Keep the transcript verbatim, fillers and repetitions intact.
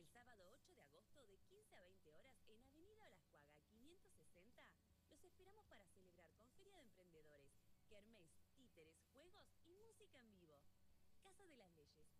sábado ocho de agosto de quince a veinte horas en Avenida Olascuaga quinientos sesenta, los esperamos para celebrar con Feria de Emprendedores, kermés, títeres, juegos y música en vivo. Casa de las Leyes,